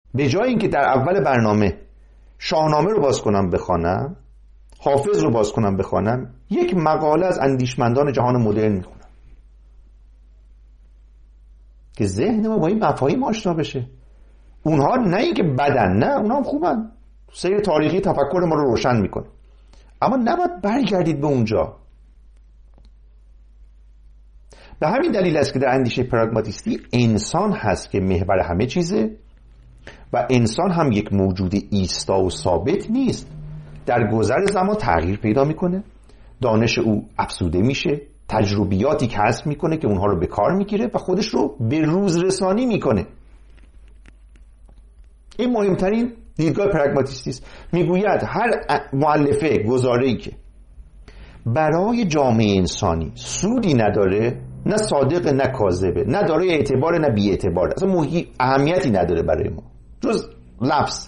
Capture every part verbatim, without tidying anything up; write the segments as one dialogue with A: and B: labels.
A: به جای اینکه در اول برنامه شاهنامه رو باز کنم بخوانم، حافظ رو باز کنم بخوانم، یک مقاله از اندیشمندان جهان مدرن میخونم که ذهن ما با این مفاهیم آشنا بشه. اونها نه اینکه بدن، نه، اونها هم خوبن، سیر تاریخی تفکر ما رو روشن میکنه، اما نباید برگردید به اونجا. به همین دلیل است که در اندیشه پراگماتیستی انسان هست که محور همه چیزه و انسان هم یک موجود ایستا و ثابت نیست. در گذر زمان تغییر پیدا میکنه، دانش او افزوده میشه، تجربیاتی کسب میکنه که اونها رو به کار میگیره و خودش رو به روز رسانی میکنه. این مهمترین دیدگاه پراگماتیستی است. میگوید هر مؤلفه گزاره‌ای که برای جامعه انسانی سودی نداره، نه صادق نه کاذبه، نه دارای اعتبار نه بی اعتبار، اصلا موهی اهمیتی نداره برای ما جز لفظ.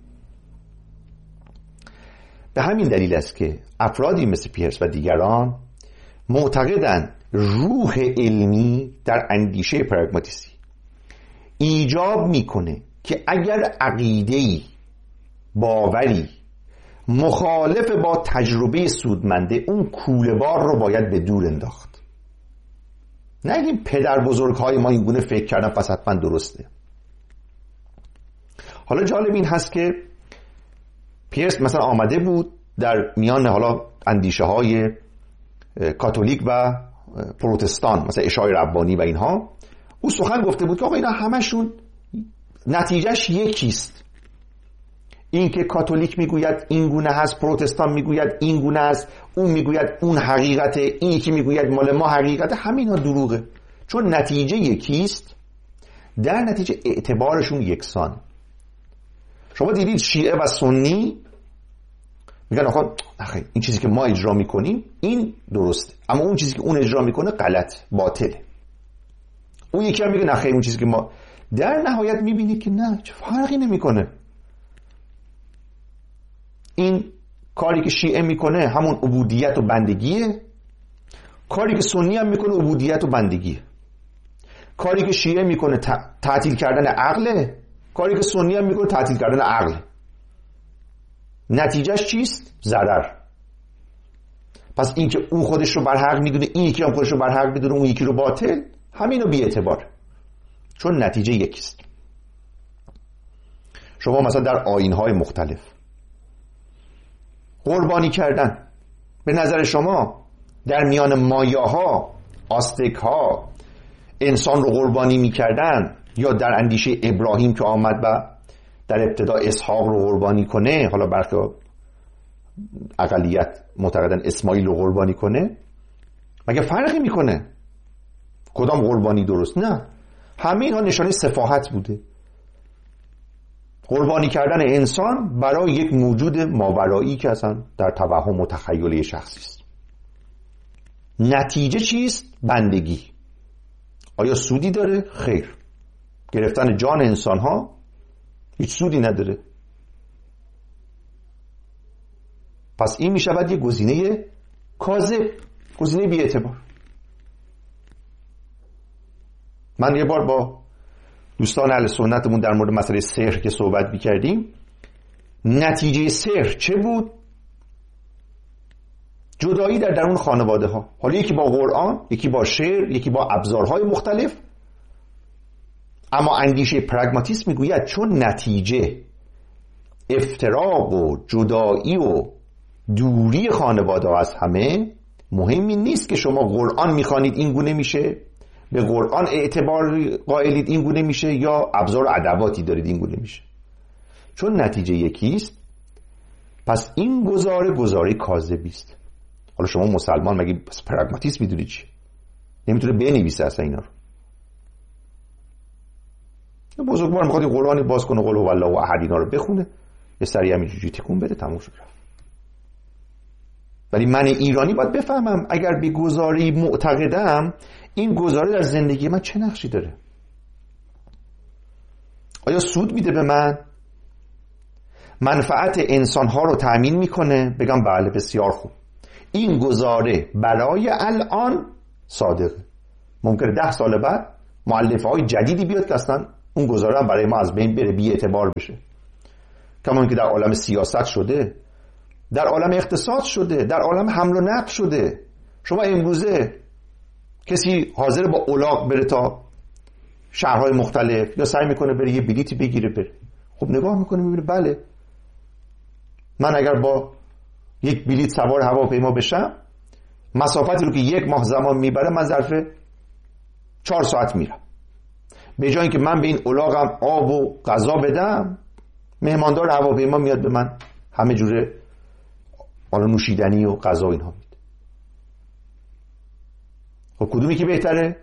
A: به همین دلیل است که افرادی مثل پیرس و دیگران معتقدند روح علمی در اندیشه پراگماتیستی ایجاب میکنه که اگر عقیده‌ای، باوری مخالف با تجربه سودمنده، اون کوله‌بار رو باید به دور انداخت. نگیم پدر بزرگهای ما این گونه فکر کردن پس حتما درسته. حالا جالب این هست که پیرس مثلا آمده بود در میان حالا اندیشه های کاتولیک و پروتستان، مثلا اشاعه ربانی و اینها، او سخن گفته بود که آقا اینا همشون نتیجهش یکیست. این که کاتولیک میگوید این گونه هست، پروتستان میگوید این گونه است، اون میگوید اون حقیقته، این یکی میگوید مال ما حقیقته، همین ها دروغه. چون نتیجه یکیست، در نتیجه اعتبارشون یکسان. شما دیدید شیعه و سنی میگن آخه آخه این چیزی که ما اجرا میکنیم این درسته، اما اون چیزی که اون اجرا میکنه غلط، باطله. اون یکی هم میگه نه خیر اون چیزی که ما، در نهایت میبینید که نه، چه فرقی نمیکنه. این کاری که شیعه میکنه همون عبودیت و بندگیه، کاری که سنی هم میکنه عبودیت و بندگیه. کاری که شیعه میکنه تعطیل کردن عقله، کاری که سنی هم میکنه تعطیل کردن عقل. نتیجهش چیست؟ ضرر. پس این که اون خودش رو بر حق میدونه، این یکی هم خودش رو بر حق میدونه، اون یکی رو باطل، همین رو بی اعتبار، چون نتیجه یکیست. شما مثلا در آیین‌های مختلف قربانی کردن، به نظر شما در میان مایاها، آستک‌ها انسان رو قربانی میکردن، یا در اندیشه ابراهیم که آمد و در ابتدا اسحاق رو قربانی کنه، حالا برخی اقلیت معتقدن اسماعیل رو قربانی کنه، مگه فرقی میکنه کدام قربانی درست؟ نه، همه اینها نشانه سفاهت بوده. قربانی کردن انسان برای یک موجود ماورایی که اصلا در توهم و تخیل شخصی است. نتیجه چیست؟ بندگی. آیا سودی داره؟ خیر. گرفتن جان انسان ها هیچ سودی نداره. پس این می شود یک گزینه کاذب، گزینه بی اعتبار. من یه بار با دوستان اهل سنتمون در مورد مسئله سحر که صحبت می‌کردیم، نتیجه سحر چه بود؟ جدایی در درون خانواده ها. حالا یکی با قرآن، یکی با شعر، یکی با ابزارهای مختلف. اما اندیشه پراگماتیسم میگوید چون نتیجه افتراق و جدایی و دوری خانواده ها از همه، مهمی نیست که شما قرآن میخوانید این گونه میشه، به قرآن اعتبار قائلید این گونه میشه، یا ابزار و ادواتی دارید این گونه میشه. چون نتیجه یکیست، پس این گزاره گزاره کاذبی است. حالا شما مسلمان مگه پراگماتیسم میدونی چی؟ نمیتونه بنویسه اصلا اینا رو. بزرگوار میخواد این قرآنی باز کنه، قل هو الله احد اینا رو بخونه، یه سری همینجوری تکون بده، تموم شد رفت. ولی من ایرانی باید بفهمم اگر به گزاری معتقدم، این گزاره در زندگی من چه نقشی داره؟ آیا سود میده به من؟ منفعت انسانها رو تأمین میکنه؟ بگم بله، بسیار خوب. این گزاره برای الان صادقه. ممکنه ده سال بعد مؤلفه های جدیدی بیاد که اصلا اون گزاره هم برای ما از بین بره، بی اعتبار بشه. کما که در عالم سیاست شده، در عالم اقتصاد شده، در عالم حمل و نقل شده. شما امروزه کسی حاضر با الاغ بره تا شهرهای مختلف یا سعی میکنه بره یه بلیتی بگیره بره، خب نگاه میکنه میبینه بله من اگر با یک بلیت سوار هواپیما بشم، مسافتی رو که یک ماه زمان میبره من ظرف چهار ساعت میرم. به جای اینکه من به این الاغم آب و غذا بدم، مهماندار هواپیما میاد به من همه جوره حالا نوشیدنی و غذا اینها میده. خب کدومی که بهتره؟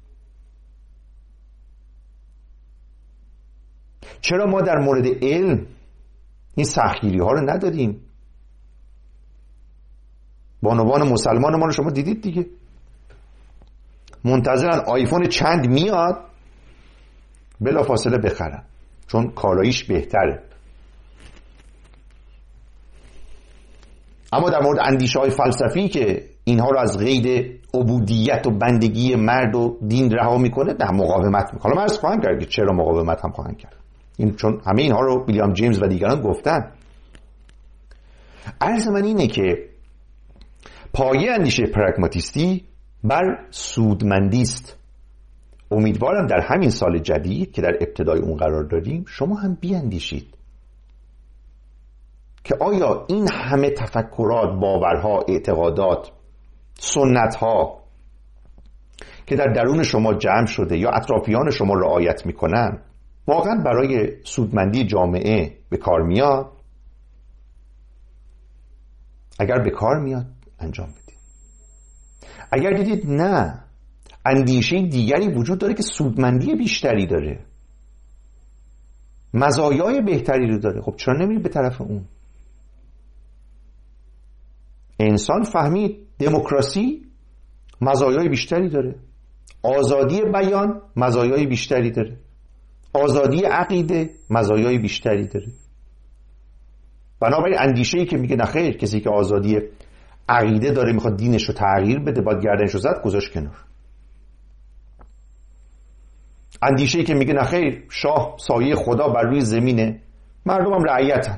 A: چرا ما در مورد علم این سختگیری ها رو ندادیم؟ بانوان مسلمان ما رو شما دیدید دیگه، منتظرن آیفون چند میاد بلا فاصله بخرن چون کالاییش بهتره. اما در مورد اندیشه های فلسفی که اینها رو از قید عبودیت و بندگی مرد و دین رها میکنه، نه مقاومت میکنه. حالا من عرض خواهم کرد که چرا مقاومت هم خواهند کرد، این چون همه اینها رو ویلیام جیمز و دیگران گفتن. عرض من اینه که پایه اندیشه پراگماتیستی بر سودمندی است. امیدوارم در همین سال جدید که در ابتدای اون قرار داریم شما هم بیاندیشید که آیا این همه تفکرات، باورها، اعتقادات، سنتها که در درون شما جمع شده یا اطرافیان شما رعایت میکنن واقعا برای سودمندی جامعه به کار میاد؟ اگر به کار میاد انجام بدید. اگر دیدید نه، اندیشه دیگری وجود داره که سودمندی بیشتری داره، مزایای بهتری رو داره، خب چرا نمیرید به طرف اون؟ انسان فهمید دموکراسی مزایای بیشتری داره، آزادی بیان مزایای بیشتری داره، آزادی عقیده مزایای بیشتری داره. بنابراین اندیشه‌ای که میگه نخیر، کسی که آزادی عقیده داره میخواد دینش رو تغییر بده باید گردنش رو زد، گذاشت کنار. اندیشه‌ای که میگه نخیر، شاه سایه خدا بر روی زمینه، مردم هم رعیتن،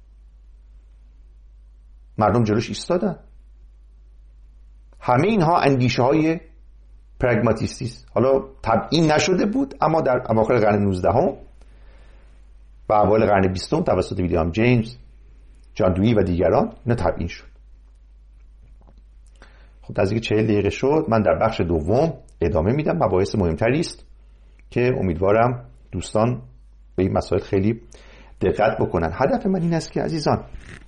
A: مردم جلوش ایستادن. همه اینها اندیشه های پراگماتیستی است. حالا تبیین نشده بود اما در اواخر قرن نوزدهم و اوایل قرن بیستم توسط ویلیام جیمز، جان دویی و دیگران اینا تبیین شد. خب نزدیک چهل دقیقه شد، من در بخش دوم ادامه میدم. مباحث مهمتری است که امیدوارم دوستان به این مسائل خیلی دقت بکنن. هدف من این است که عزیزان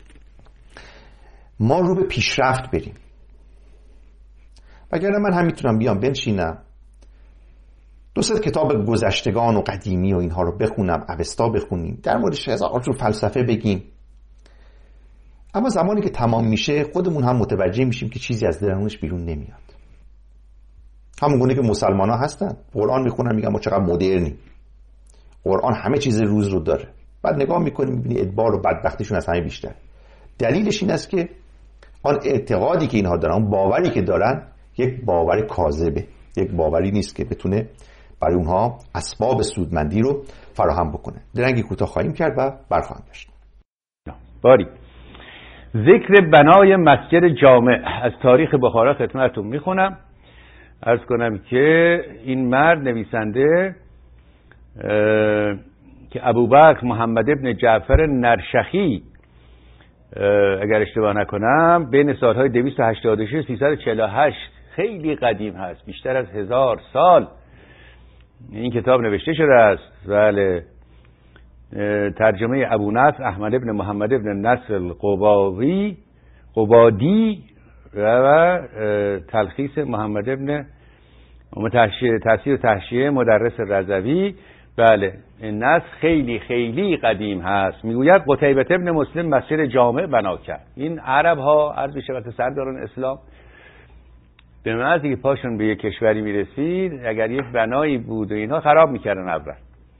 A: ما رو به پیشرفت بریم. وگرنه من هم میتونم بیام بنشینم دو سه کتاب گذشتگان و قدیمی و اینها رو بخونم، اوستا بخونیم، در موردش هزار جور فلسفه بگیم، اما زمانی که تمام میشه خودمون هم متوجه میشیم که چیزی از درونش بیرون نمیاد. همون گونه که مسلمان ها هستن، قرآن میخونن میگن ما چقدر مدرنیم، قرآن همه چیز روز رو داره، بعد نگاه میکنیم میبینی ادبار و بدبختیشون از همه بیشتر. دلیلش این است که آن اعتقادی که اینها دارن، اون باوری که دارن یک باور کاذبه، یک باوری نیست که بتونه برای اونها اسباب سودمندی رو فراهم بکنه. درنگی کوتاه خواهیم کرد و برخواهم داشت.
B: باری ذکر بنای مسجد جامع از تاریخ بخارا خدمتتون میخونم. عرض کنم که این مرد نویسنده که ابوبکر محمد ابن جعفر نرشخی اگر اشتباه نکنم بین سالهای دویست و هشتاد و شش تا سیصد و چهل و هشت، خیلی قدیم هست، بیشتر از هزار سال این کتاب نوشته شده است. بله، ترجمه ابو نصر احمد ابن محمد ابن نصر القباوی قبادی و تلخیص محمد ابن تفسیر و تحشیه مدرس رضوی. بله، این نص خیلی خیلی قدیم هست. میگوید قتیبه ابن مسلم مسجد جامع بنا کرد. این عرب ها عرض به شبت سرداران اسلام به محضی که پاشون به یک کشوری میرسید اگر یک بنایی بود و اینها خراب میکردن اول.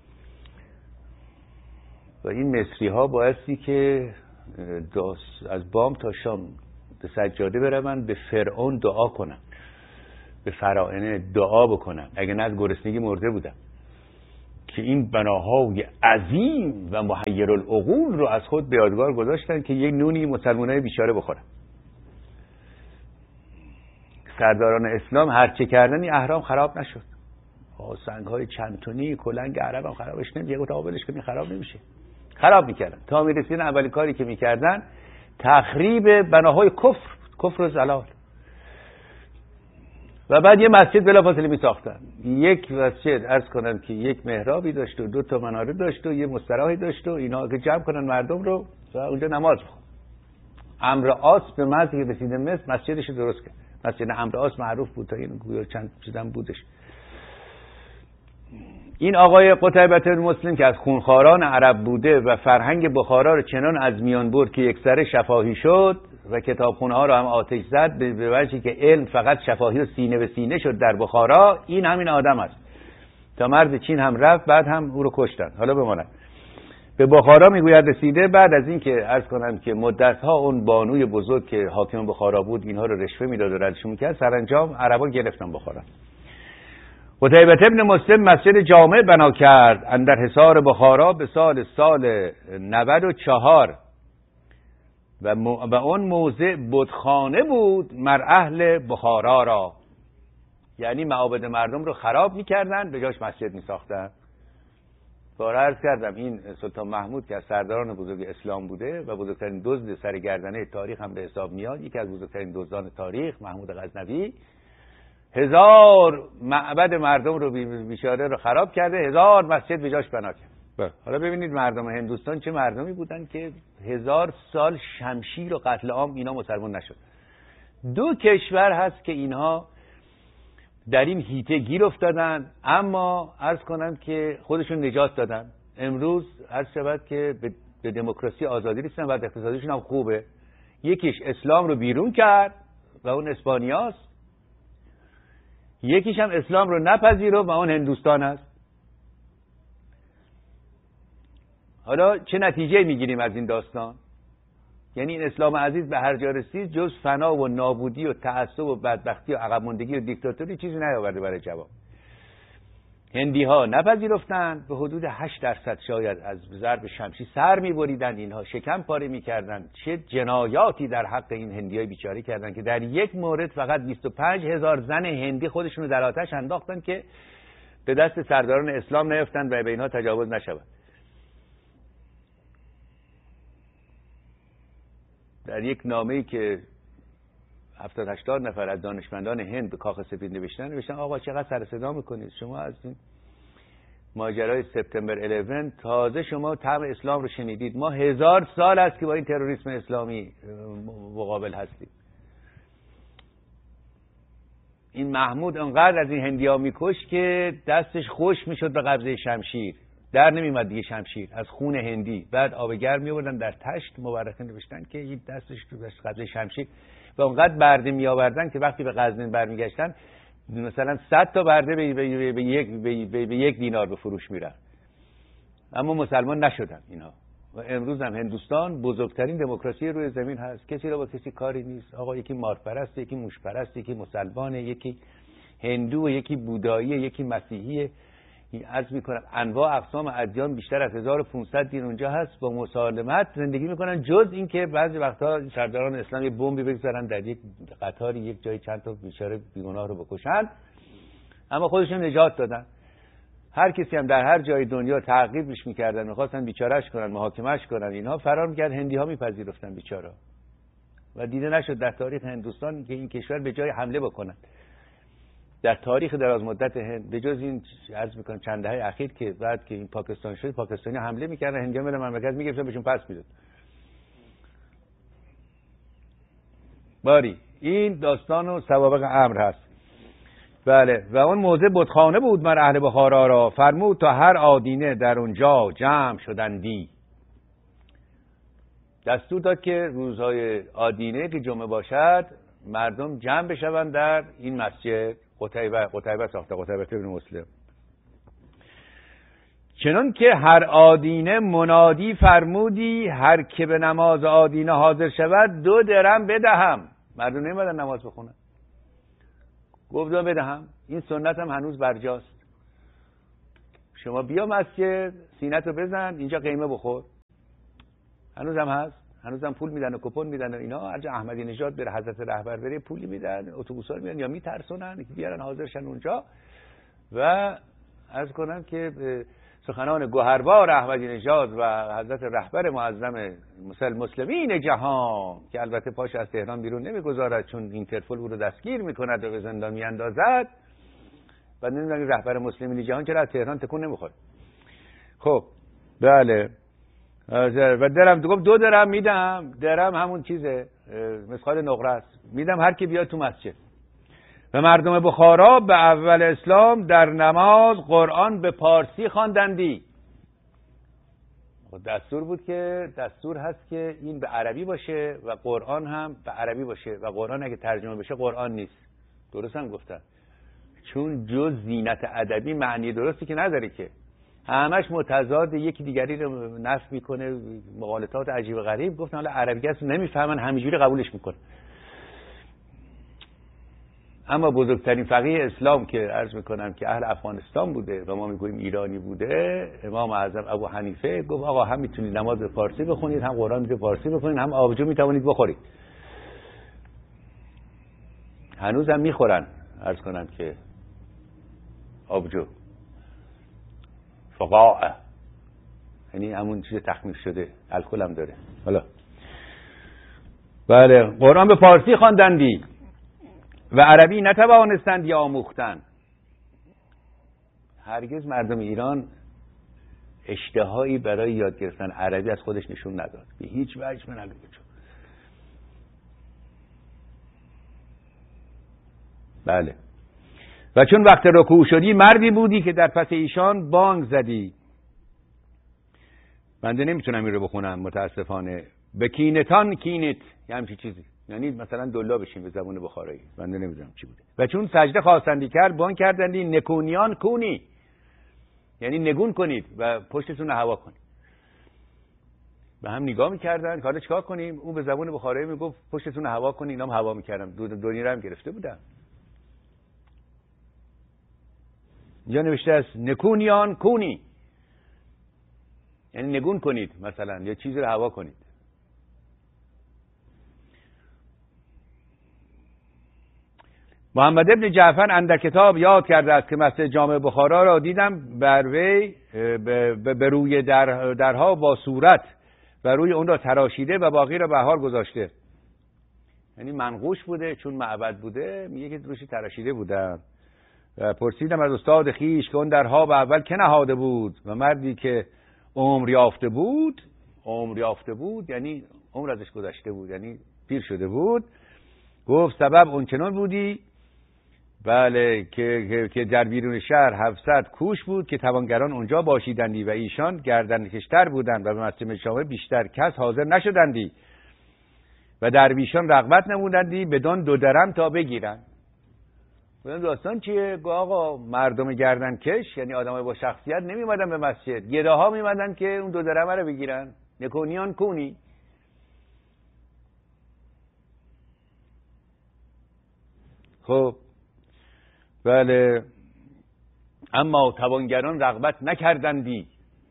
B: و این مصری ها بایستی که از بام تا شام به سجاده برون به فرعون دعا کنن، به فراعنه دعا بکنن، اگه نه از گرسنگی مرده بودن که این بناهای عظیم و محیر العقول رو از خود به یادگار گذاشتن که یک نونی مسلمانای بیچاره بخورن. سرداران اسلام هرچه کردن این اهرام خراب نشد. سنگ‌های چند تنی کلنگ عرب هم خرابش نمیشه، تا ولش کنی خراب نمیشه. خراب میکردن. تا میرسیدن اولین کاری که میکردن تخریب بناهای کفر، کفر و زلال. و بعد یه مسجد بلافاصله میساختن. یک مسجد عرض کنم که یک محرابی داشت و دو تا مناره داشت و یه مستراحی داشت و اینا که جمع کنن مردم رو و اونجا نماز بخونن. عمرو عاص به مسجد که رسیده مصر مسجدش رو درست کرد. مسجد عمرو عاص معروف بود تا این گویا چند چیزام بودش. این آقای قتیبه بن مسلم که از خونخواران عرب بوده و فرهنگ بخارا رو چنان از میان برد که یک سره شفاهی شد و کتابخونه ها رو هم آتش زد به وجهی که علم فقط شفاهی و سینه به سینه شد در بخارا. این همین آدم است. تا مرز چین هم رفت، بعد هم او رو کشتن. حالا بماند به بخارا میگوید رسیده بعد از این که عرض کنم که مدت‌ها اون بانوی بزرگ که حاکم بخارا بود اینها رو رشوه میداد و ردشون میکرد، سرانجام عربا گرفتن بخارا. قتیبه بن مسلم مسجد جامع بنا کرد اندر حصار بخارا به سال سال نود و چهار و, م... و اون موضع بتخانه بود مر اهل بخارا را، یعنی معابد مردم رو خراب میکردن به جاش مسجد میساختن. باره عرض کردم این سلطان محمود که از سرداران بزرگ اسلام بوده و بزرگترین دزد سرگردنه تاریخ هم به حساب میاد، یکی از بزرگترین دزدان تاریخ محمود غزنوی، هزار معبد مردم رو بیچاره رو خراب کرده، هزار مسجد به جاش بنا کرد. حالا ببینید مردم هندوستان چه مردمی بودن که هزار سال شمشیر و قتل عام اینا مسلمان نشد. دو کشور هست که اینها در این هیته گیر افتادن، اما عرض کنم که خودشون نجات دادن. امروز عرض شود که به دموکراسی آزادی رسیدن و اقتصادیشون هم خوبه. یکیش اسلام رو بیرون کرد و اون اسپانیاست، یکیش هم اسلام رو نپذیره و اون هندوستان است. حالا چه نتیجه میگیریم از این داستان؟ یعنی این اسلام عزیز به هر جا رسید جز فنا و نابودی و تعصب و بدبختی و عقب ماندگی و دیکتاتوری چیزی نیاورده برای جواب. هندی ها نپذیرفتن، به حدود هشت درصد شاید از ضرب شمشیر سر میبریدن، اینها شکم پاره میکردن. چه جنایاتی در حق این هندی های بیچاره کردن که در یک مورد فقط بیست و پنج هزار زن هندی خودشون رو در آتش انداختن که به دست سرداران اسلام نیفتن و به اینها تجاوز نشود. در یک نامه‌ای که هفتاد هشتاد نفر از دانشمندان هند به کاخ سفید نوشتن نوشتن آقا چقدر سر صدا میکنید شما از این ماجرای سپتامبر یازده تازه شما طعم اسلام رو شنیدید، ما هزار سال است که با این تروریسم اسلامی مقابل هستیم. این محمود انقدر از این هندی‌ها میکش که دستش خوش میشد به قبضه شمشیر، در نمیومد دیگه شمشیر از خون هندی. بعد آب گرم میآوردن در تشت، مورخه نوشتن که این دستش تو قبضه شمشیر و اونقدر برده می آوردن که وقتی به غزنین برمیگشتن مثلا صد تا برده به, به, به, یک, به, به, به یک دینار به فروش میرفت. اما مسلمان نشدن اینا. و امروز هم هندوستان بزرگترین دموکراسی روی زمین هست، کسی را با کسی کاری نیست. آقا یکی مارپرست، یکی موشپرست، یکی مسلمانه، یکی هندو، یکی بودایی، یکی مسیحیه. عرض میکنم انواع اقسام ادیان بیشتر از هزار و پانصد دین اونجا هست، با مسالمت زندگی میکنن، جز اینکه بعضی وقتا سرداران اسلام یه بمبی بگذارن در یک قطاری یک جای چند تا بیچاره بیگناه رو بکشن، اما خودشون نجات دادن. هر کسی هم در هر جای دنیا تعقیبش میکردن، میخواستن بیچارهش کنن، محاکمهش کنن، اینها فرار میکرد، هندی ها میپذیرفتن بیچاره و دیده نشد در تاریخ هندوستان که این کشور به جای حمله بکنن. در تاریخ دراز مدت هند به جز این عرض میکنم چند دهه اخیر که بعد که این پاکستان شد، پاکستانی حمله میکردن، هندی‌ها میرن مملکت میگرفتن بهشون پس میداد. باری این داستان و سوابق امر هست. بله. و اون موضع بتخانه بود مر اهل بخارا را، فرمود تا هر آدینه در اونجا جمع شدندی. دستور داد که روزهای آدینه که جمعه باشد مردم جمع بشوند در این مسجد. قتیبه قتیبه ساخته، قتیبه بن مسلم. چنان که هر آدینه منادی فرمودی، هر که به نماز آدینه حاضر شود دو درم بدهم. مردم نمیدن نماز بخونن، گفتم بدهم. این سنت هم هنوز برجاست. شما بیا مسجد، سینه‌تو بزن اینجا قیمه بخور. هنوزم هست، هنوزم پول میدن و کوپن میدن و اینا. هر جا احمدی نژاد بره، حضرت رهبر بره، پولی میدن، اتوبوسا رو میدن یا میترسونن بیارن حاضرشن اونجا. و عرض کنم که سخنان گوهربار احمدی نژاد و حضرت رهبر معظم مسلمین جهان که البته پاش از تهران بیرون نمیگذارد چون اینترپل او رو دستگیر میکند و به زندان میاندازد و نمیدونم رهبر مسلمین جهان چرا از تهران تکون نمیخوره. خب بله، و درم گفت دو درم میدم، درم همون چیزه مسخال نقره است، میدم هر کی بیاد تو مسجد. و مردم بخارا به اول اسلام در نماز قرآن به پارسی خواندندی. دستور بود که دستور هست که این به عربی باشه و قرآن هم به عربی باشه و قرآن اگه ترجمه بشه قرآن نیست. درست هم گفتن، چون جز زینت ادبی معنی درستی که نداره که، همش متضاد یکی دیگری رو نفی میکنه، مغالطات عجیب و غریب. گفتن حالا عربی هست نمیفهمن همینجوری قبولش میکنه. اما بزرگترین فقیه اسلام که عرض میکنم که اهل افغانستان بوده و ما میگوییم ایرانی بوده، امام اعظم ابو حنیفه، گفت آقا هم میتونید نماز به فارسی بخونید، هم قرآن به فارسی بخونید، هم آبجو میتوانید بخورید. هنوز هم میخورن عرض کنم که آبجو فقاعه، یعنی همون چیز تخمیر شده، الکل هم داره. حالا بله، قرآن به فارسی خواندندی و عربی نتوانستند یا آموختند. هرگز مردم ایران اشتهایی برای یاد گرفتن عربی از خودش نشون نداد به هیچ وجه. من بله. و چون وقت رکوع شدی مردی بودی که در پس ایشان بانگ زدی. بنده نمیتونم این رو بخونم متاسفانه. به کینتان کینت یه همچی چیزی، یعنی مثلا دلا بشین به زبان بخارایی، بنده نمیدونم چی بوده. و چون سجده خواستندی کرد بانگ کردندی نکونیان کونی، یعنی نگون کنید و پشتتون هوا کنید. به هم نگاه میکردن حالا چیکار کنیم؟ اون به زبان بخارایی میگفت پشتتون هوا کنید، اینا هم هوا میکردن. دو دنیا رو هم گرفته بودن. اینجا نوشته است نکونیان کونی، یعنی نگون کنید مثلا یا چیزی رو هوا کنید. محمد ابن جعفر اندر کتاب یاد کرده است که مسجد جامع بخارا را دیدم بر وی به روی در درها با صورت و روی اون را تراشیده و باقی را بهار گذاشته. یعنی منقوش بوده، چون معبد بوده میگه که روشی تراشیده بودن. پرسیدم از استاد خیش که اون درها به اول که نهاده بود؟ و مردی که عمر یافته بود، عمر یافته بود یعنی عمر ازش گذشته بود، یعنی پیر شده بود، گفت سبب اون چنان بودی بله که که, که در بیرون شهر هفتصد کوش بود که توانگران اونجا باشیدندی و ایشان گردن کشتر بودند و به مسجد جامع بیشتر کس حاضر نشدندی و درویشان رغبت نمودندی بدون دو درم تا بگیرن. بودن داستان چیه؟ گو آقا مردم گردن کش یعنی آدمای با شخصیت نمیمدن به مسجد، گداها میمدن که اون دو درم رو بگیرن. نکونیان کونی. خب بله، اما توانگران رغبت نکردندی.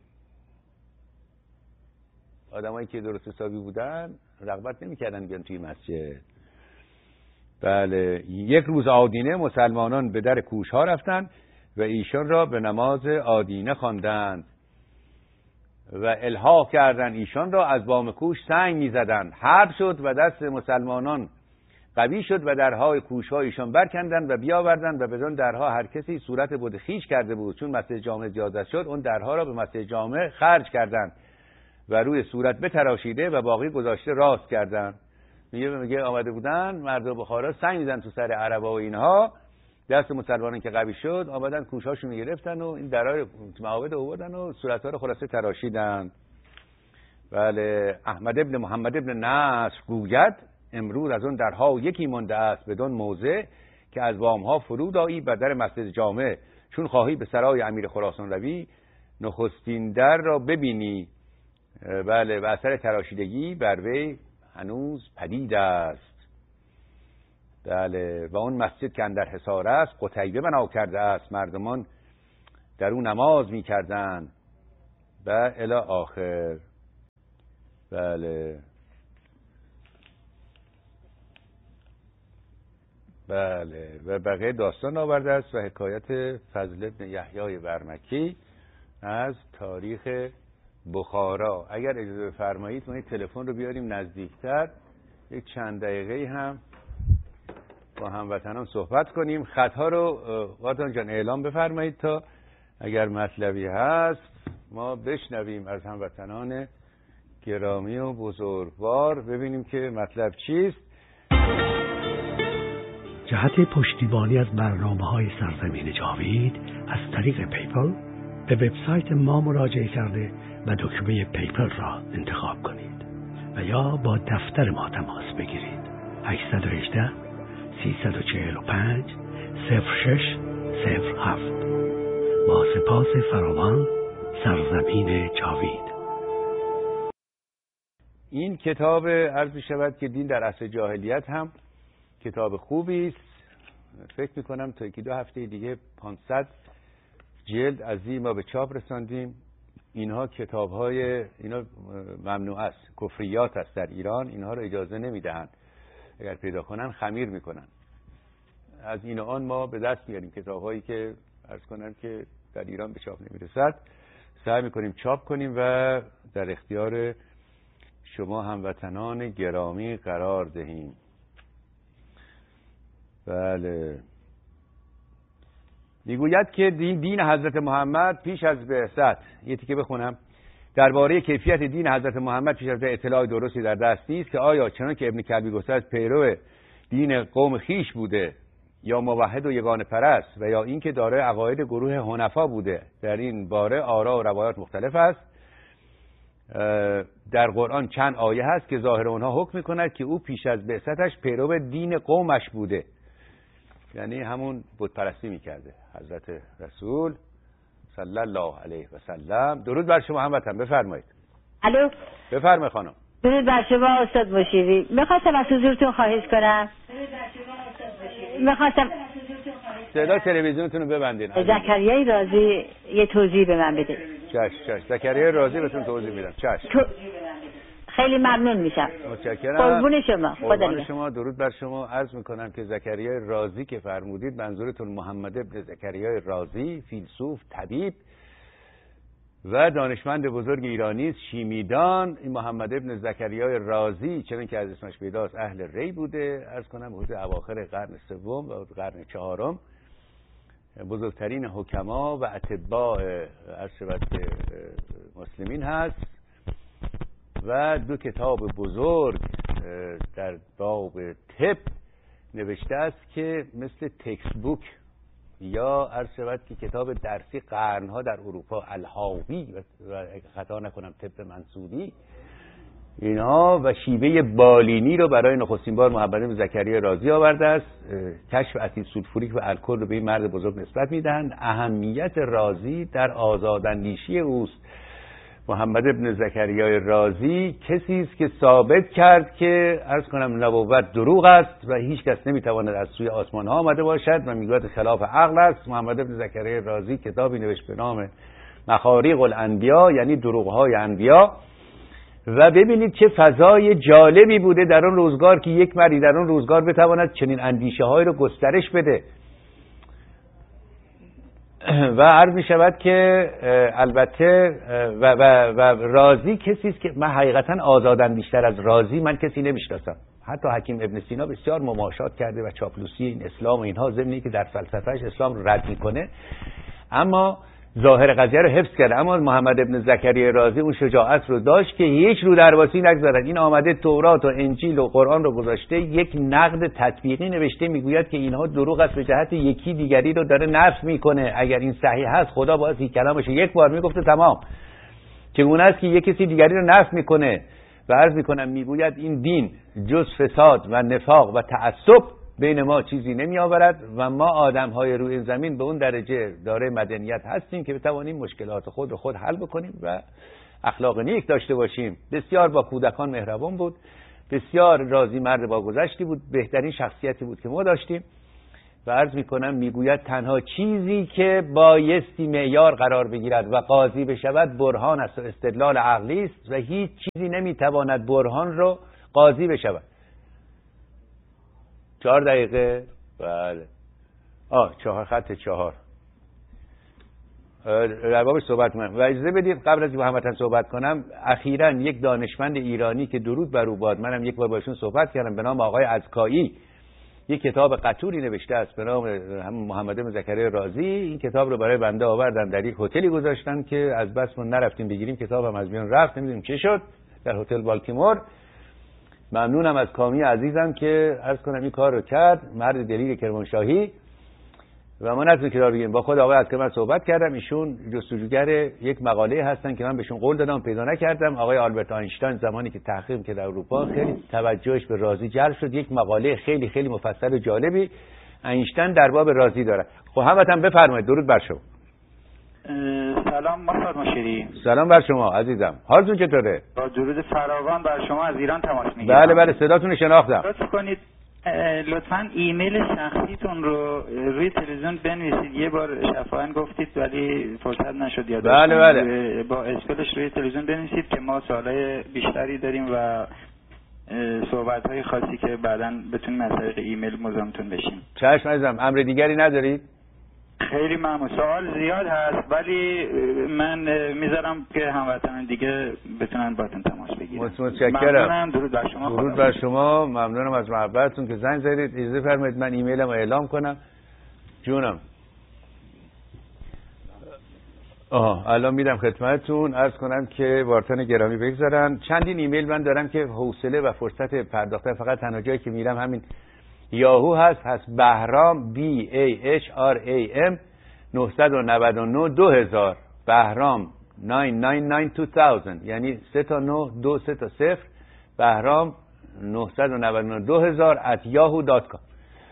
B: آدمایی که درست حسابی بودن رغبت نمیکردن بیان توی مسجد. بله، یک روز آدینه مسلمانان به در کوش ها رفتند و ایشان را به نماز آدینه خواندند و الحاح کردند ایشان را از بام کوش سنگ میزدند. حرب شد و دست مسلمانان قوی شد و درهای کوش ها ایشان برکندند و بیاوردند و بدون درها هر کسی صورت بود خیش کرده بود. چون مسجد جامع زیادت شد اون درها را به مسجد جامع خرج کردند و روی صورت بتراشیده و باقی گذاشته راست کردند. میگه میگه آمده بودن مردم بخارا سنگ میزدن تو سر عربا و اینها، دست مسلمانان که قوی شد آمدن کوشاشون رو گرفتن و این درای معابد آوردن و صورت‌ها رو خلاصه تراشیدن. بله، احمد ابن محمد ابن نصر گوید امروز از اون درها یکی مانده است بدون موضع که از وامها فرود آیی بر در مسجد جامع، چون خواهی به سرای امیر خراسان روی نخستین در را ببینی. بله، و اثر تراشیدگی بر وی هنوز پدید است. بله، و اون مسجد که اندر حصار است قتیبه بنا کرده است، مردمان در اون نماز میکردن و الی آخر. بله بله و بقیه داستان آورده است و حکایت فضل بن یحیی برمکی از تاریخ بخارا. اگر اجازه بفرمایید ما این تلفن رو بیاریم نزدیکتر، یک چند دقیقه هم با هموطنان صحبت کنیم. خطها رو قاطان جان اعلام بفرمایید تا اگر مطلبی هست ما بشنویم از هموطنان گرامی و بزرگوار، ببینیم که مطلب چیست.
C: جهت پشتیبانی از برنامه‌های سرزمین جاوید از طریق پیپل به وبسایت ما مراجعه کرده و دکمه پیپل را انتخاب کنید و یا با دفتر ما تماس بگیرید. هشت یک هشت سه چهار پنج صفر شش صفر هفت. با سپاس فراوان، سرزمین جاوید.
B: این کتاب عرض می شود که دین در عصر جاهلیت هم کتاب خوبی است. فکر می کنم تا یکی دو هفته دیگه پانصد جلد از این ما به چاپ رساندیم. اینها کتاب های اینا ممنوع است، کفریات است در ایران، اینها رو اجازه نمی دهند، اگر پیدا کنن خمیر می کنن. از این آن ما به دست میاریم کتاب هایی که عرض کنم که در ایران به چاپ نمی رسد، سعی می کنیم چاپ کنیم و در اختیار شما هموطنان گرامی قرار دهیم. بله میگوید که دین دین حضرت محمد پیش از بعثت، یه تیکه بخونم، درباره کیفیت دین حضرت محمد پیش از اطلاع درستی در دست نیست که آیا چنان که ابن کلبی گفته است پیرو دین قوم خیش بوده یا موحد و یگانه پرست و یا اینکه دارای عقاید گروه حنفا بوده. در این باره آرا و روایات مختلف است. در قرآن چند آیه هست که ظاهر اونها حکم میکند که او پیش از بعثتش پیرو دین قومش بوده، یعنی همون بت پرستی میکرده. حضرت رسول صلی الله علیه و سلم. درود بر شما هموطن، بفرمایید.
D: الو
B: بفرمایید خانم.
D: درود بر شما استاد مشیری. میخواستم از حضورتون خواهش کنم، میخواستم
B: صدا تلویزیونتون رو ببندین.
D: زکریای رازی یه توضیح به من بده.
B: چش چش زکریای رازی بهتون توضیح میدم. چش
D: تو... خیلی ممنون میشم.
B: متشکرم.
D: قربون شما.
B: قربان شما. درود بر شما. عرض میکنم که زکریای رازی که فرمودید منظورتون محمد ابن زکریای رازی، فیلسوف، طبیب و دانشمند بزرگ ایرانی است، شیمیدان. این محمد ابن زکریای رازی چون که از اسمش پیداست اهل ری بوده. عرض کنم حدود اواخر قرن سوم و قرن چهارم بزرگترین حکما و اتباع عرض شود که مسلمین هست و دو کتاب بزرگ در باب طب نوشته است که مثل تکست بوک یا عرض شود که کتاب درسی قرنها در اروپا، الحاوی و خطا نکنم طب منصوری، اینها و شیوه بالینی رو برای نخستین بار محمد بن زکریای رازی آورده است. کشف اسید سولفوریک و الکل رو به این مرد بزرگ نسبت میدهند. اهمیت رازی در آزاداندیشی اوست. محمد بن زکریای رازی کسی است که ثابت کرد که عرض کنم نبوت دروغ است و هیچ کس نمیتواند از سوی آسمان ها آمده باشد و میگوید خلاف عقل است. محمد بن زکریای رازی کتابی نوشت به نام مخاریق الانبیا، یعنی دروغ های انبیا، و ببینید چه فضای جالبی بوده در اون روزگار که یک مردی در اون روزگار بتواند چنین اندیشه های رو گسترش بده. و عرض می شود که البته و, و, و رازی کسی است که من حقیقتا آزاداندیشتر از رازی من کسی نمیشناسم. حتی حکیم ابن سینا بسیار مماشات کرده و چاپلوسی این اسلام و اینها، ضمنی که در فلسفهش اسلام رو رد میکنه، اما ظاهر قضیه رو حفظ کرده. اما محمد ابن زکریای رازی اون شجاعت رو داشت که هیچ رو درواسی نگذارد. این آمده تورات و انجیل و قرآن رو گذاشته، یک نقد تطبیقی نوشته، میگوید که اینها دروغ است، به جهت یکی دیگری رو داره نفی میکنه. اگر این صحیح هست خدا باید این کلامش یک بار میگفته تمام. چگونه است که یک کسی دیگری رو نفی میکنه و عرض میکنم میگوید این دین جز فساد و نفاق و تعصب بین ما چیزی نمی آورد و ما آدم های روی این زمین به اون درجه داره مدنیت هستیم که بتوانیم مشکلات خود رو خود حل بکنیم و اخلاق نیک داشته باشیم. بسیار با کودکان مهربان بود، بسیار راضی مرد با گذشتی بود، بهترین شخصیتی بود که ما داشتیم و عرض میکنم میگوید تنها چیزی که بایستی معیار قرار بگیرد و قاضی بشود برهان است و استدلال عقلی است و هیچ چیزی نمیتواند برهان رو قاضی بشود. چهار دقیقه. بله. آه چهار خط چهار در بابش صحبت کنم و اجازه بدید قبل از که با هموطن صحبت کنم، اخیراً یک دانشمند ایرانی که درود بر او باد، منم یک بار باشون صحبت کردم، به نام آقای عزکایی، یک کتاب قطوری نوشته است به نام محمد بن زکریا رازی. این کتاب رو برای بنده آوردن، در یک هتلی گذاشتن که از بس ما نرفتیم بگیریم، کتابم از میان رفت، نمیدونیم چه شد، در هتل بالتیمور. ممنونم از کامی عزیزم که عرض کنم این کار رو کرد، مرد دلیر کرمانشاهی. و ما نتونیم کتاب بگیریم. با خود آقای عزکایی صحبت کردم، ایشون جستجوگر یک مقاله هستن که من بهشون قول دادم پیدا نکردم. آقای آلبرت آینشتاین زمانی که تحقیق که در اروپا خیلی توجهش به رازی جلب شد، یک مقاله خیلی خیلی مفصل و جالبی آینشتین در باب رازی داره. خب همتون بفرمایید. درود بر شما.
E: سلام مصطفی مشیری.
B: سلام بر شما عزیزم. حالتون چطوره؟
E: با درود فراوان بر شما از ایران تماس میگیرم.
B: بله بله صداتون رو شناختم.
E: لطف کنید لطفاً ایمیل شخصیتون رو روی تلویزیون بنویسید. یه بار شفاهن گفتید ولی فرصت نشد یاد.
B: بله بله.
E: با اسپلش روی تلویزیون بنویسید که ما سوالای بیشتری داریم و صحبت‌های خاصی که بعداً بتونیم از طریق ایمیل مزاحمتون بشیم.
B: چشم عزیزم. امر دیگری ندارید؟
E: خیلی ممنون. سوال زیاد هست ولی من میذارم که هموطنان دیگه بتونن باتون تماس بگیرن.
B: متشکرم.
E: ممنونم. درود بر شما.
B: درود بر شما. ممنونم از محبتتون که زنگ زدید. اجازه فرمایید من ایمیلم رو اعلام کنم. جونم. آها الان میدم خدمتتون. عرض کنم که وارتن گرامی بگذارن. چندین ایمیل من دارم که حوصله و فرصت پرداختن فقط تنها جایی که میرم همین یاهو هست. هست بهرام بی ای اچ آر ای ام نه نه نه دو هزار بهرام نه نه نه دو هزار یعنی سه تا نه دو سه تا صفر بهرام نه نه نه دو هزار ات یاهو دات کام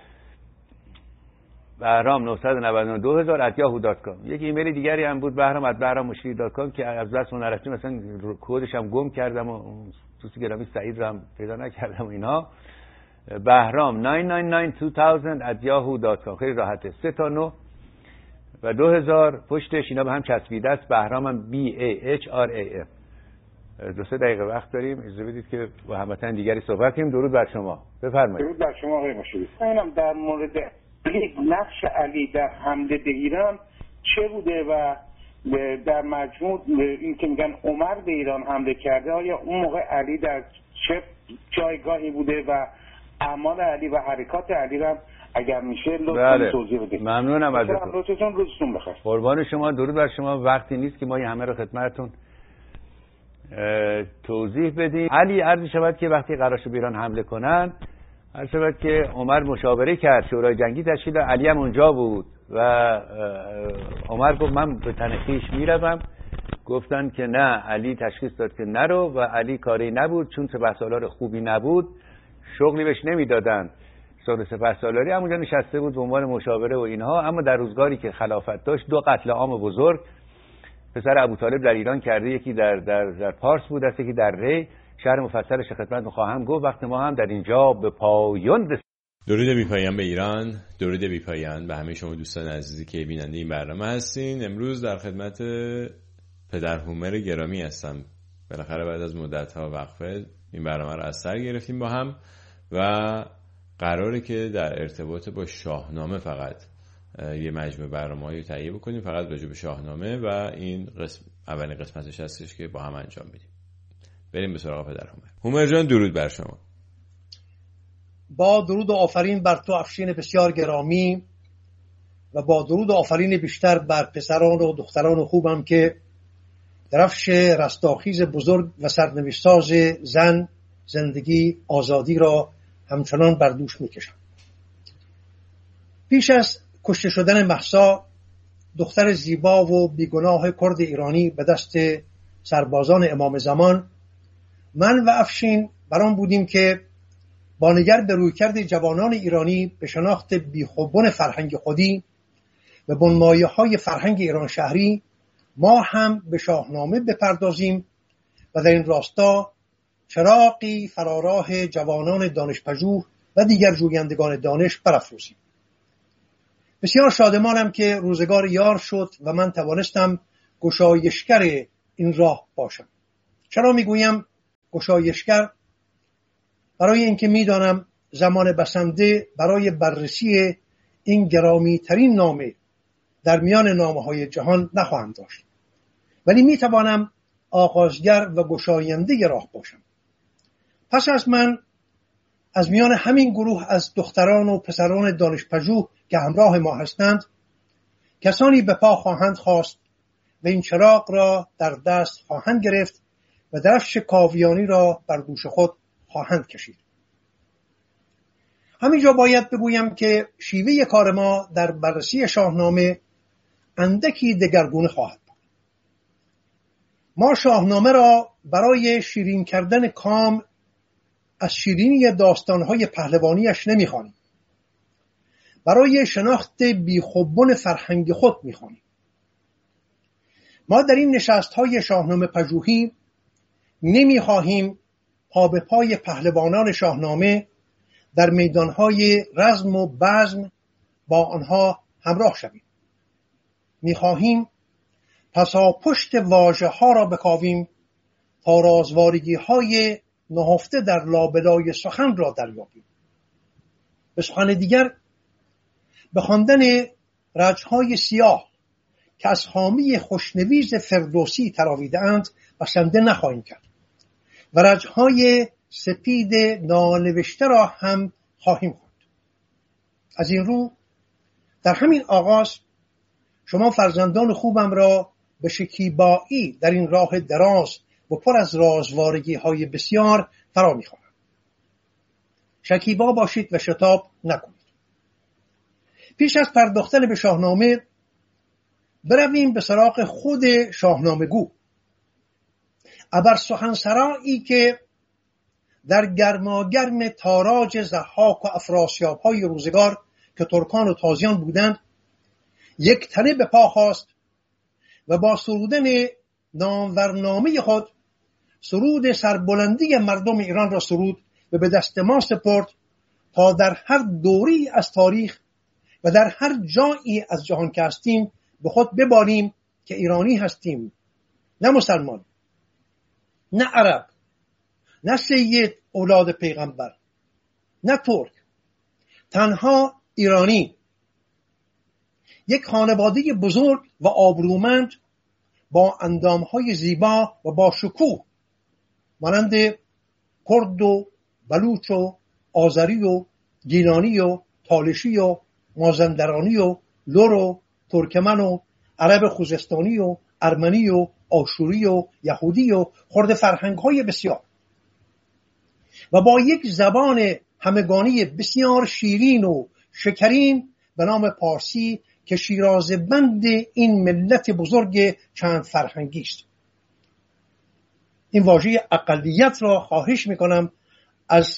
B: بهرام نه نه نه دو هزار ات یاهو دات کام. یک ایمیل دیگری هم بود بهرام ات بهرام مشیری دات کام که از دست اون نرفتیم، مثلا کدش هم گم کردم و دوست گرامی سعید رو هم پیدا نکردم و اینا. بهرام نه نه نه دو هزار ات یاهو دات کام. خیلی راحته. سه تا نه و دو هزار پشتش اینا به هم چسبیده است. بهرامم بی ای اچ آر ای ام. دو سه دقیقه وقت داریم. اجازه بدید که با هموطن دیگری صحبت کنیم. درود بر شما. بفرمایید.
F: درود بر شما آقای مشیری. اینم در مورد نقش علی در حمله به ایران چه بوده و در مجموع این که میگن عمر به ایران حمله کرده، آیا اون موقع علی در چه جایگاهی بوده و اعمال علی و حرکات علی را اگر میشه لطفاً توضیح بدید.
B: ممنونم ازتون.
F: لطفاً روزتون بخیر.
B: قربان شما. درود بر شما. وقتی نیست که ما این همه رو خدمتتون توضیح بدیم. علی عرض شود که وقتی قرار شد به ایران حمله کنن، عرض شود که عمر مشاوره کرد، شورای جنگی تشکیل داد، علی هم اونجا بود و عمر گفت من به تن خویش میروم. گفتن که نه، علی تشخیص داد که نرو و علی کاری نبود، چون سپهسالار خوبی نبود شغلی بهش نمیدادن. سال سپهسالاری همونجا نشسته بود به عنوان مشاوره و اینها. اما در روزگاری که خلافت داشت دو قتل عام بزرگ پسر ابوطالب در ایران کرده، یکی در در در پارس بود، است یکی در ری. شهر مفصلش خدمت می‌خواهم گفت. وقت ما هم در اینجا به پایان رسید.
G: درود بی پایان به ایران، درود بی پایان به همه شما دوستان عزیزی که بیننده این برنامه هستین. امروز در خدمت پدر هومر گرامی هستم. بالاخره بعد از مدت‌ها وقفه این برنامه رو از سر گرفتیم با هم و قراره که در ارتباط با شاهنامه فقط یه مجموعه برنامه‌ای تهیه بکنیم فقط راجع به شاهنامه و این قسم اولین قسمتش هستش که با هم انجام بدیم. بریم به سراغ پدر هومر. هومر جان درود بر شما.
H: با درود و آفرین بر تو افشین بسیار گرامی و با درود و آفرین بیشتر بر پسران و دختران خوبم که درفش رستاخیز بزرگ و سرنوشت‌ساز زن، زندگی، آزادی را همچنان بر دوش می‌کشم. پیش از کشته شدن مهسا، دختر زیبا و بیگناه کرد ایرانی به دست سربازان امام زمان، من و افشین بران بودیم که با نگر به رویکرد جوانان ایرانی به شناخت بیخوبان فرهنگ خودی و بنمایه‌های فرهنگ ایران شهری ما هم به شاهنامه بپردازیم و در این راستا چراغی فراراه جوانان دانشپژوه و دیگر جویندگان دانش برافروزیم. بسیار شادمانم که روزگار یار شد و من توانستم گشایشگر این راه باشم. چرا میگویم گشایشگر؟ برای اینکه میدانم زمان بسنده برای بررسی این گرامی ترین نامه در میان نامه های جهان نخواهم داشت، ولی میتوانم آغازگر و گشاینده راه باشم. پس از من از میان همین گروه از دختران و پسران دانشپژوه که همراه ما هستند کسانی به پا خواهند خواست و این چراغ را در دست خواهند گرفت و درفش کاویانی را بر دوش خود خواهند کشید. همینجا باید بگویم که شیوه کار ما در بررسی شاهنامه اندکی دگرگونه خواهد بود. ما شاهنامه را برای شیرین کردن کام از شیرینی داستانهای پهلوانیش نمیخوانیم. برای شناخت بیخوبون فرهنگ خود میخوانیم. ما در این نشست‌های شاهنامه پژوهی نمیخواهیم پا به پای پهلوانان شاهنامه در میدانهای رزم و بزم با آنها همراه شویم. میخواهیم پساپشت واژه ها را بکاویم تا رازوارگی های نهفته در لابلای سخن را دریابیم. به سخن دیگر، به خواندن رجهای سیاه که از حامی خوشنویس فردوسی تراویده اند بسنده نخواهیم کرد و رجهای سپید نانوشته را هم خواهیم خواند. از این رو در همین آغاز شما فرزندان خوبم را به شکیبایی در این راه دراز و پر از رازوارگی های بسیار فرا می‌خوانم. شکیبا باشید و شتاب نکنید. پیش از پرداختن به شاهنامه برویم به سراغ خود شاهنامه گو. ابر سخنسرایی که در گرماگرم تاراج ضحاک و افراسیاب های روزگار که ترکان و تازیان بودند یک تنه به پا خواست و با سرودن نامورنامه خود سرود سربلندی مردم ایران را سرود و به دست ما سپرد تا در هر دوری از تاریخ و در هر جایی از جهان که هستیم به خود ببالیم که ایرانی هستیم، نه مسلمان، نه عرب، نه سید اولاد پیغمبر، نه ترک، تنها ایرانی، یک خانواده بزرگ و آبرومند با اندامهای زیبا و با شکوه مانند کرد و بلوچ و آذری و گیلانی و تالشی و مازندرانی و لر و ترکمن و عرب خوزستانی و ارمنی و آشوری و یهودی و خرد فرهنگ‌های بسیار و با یک زبان همگانی بسیار شیرین و شکرین به نام پارسی که شیرازه‌بند این ملت بزرگ چند فرهنگی است. این واژه اقلیت را خواهش میکنم از